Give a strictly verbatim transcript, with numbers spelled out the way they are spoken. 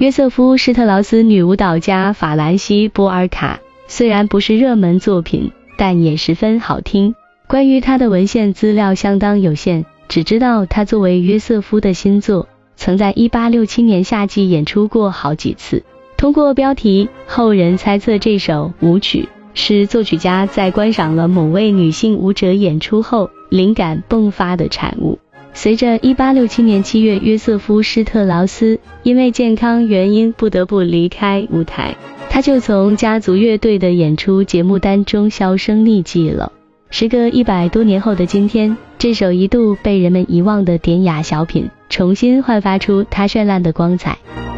约瑟夫·施特劳斯女舞蹈家法兰西·波尔卡，虽然不是热门作品，但也十分好听。关于她的文献资料相当有限，只知道她作为约瑟夫的新作，曾在一八六七年夏季演出过好几次。通过标题，后人猜测这首舞曲是作曲家在观赏了某位女性舞者演出后灵感迸发的产物。随着一八六七年七月约瑟夫·施特劳斯因为健康原因不得不离开舞台，他就从家族乐队的演出节目单中销声匿迹了。时隔一百多年后的今天，这首一度被人们遗忘的典雅小品重新焕发出它绚烂的光彩。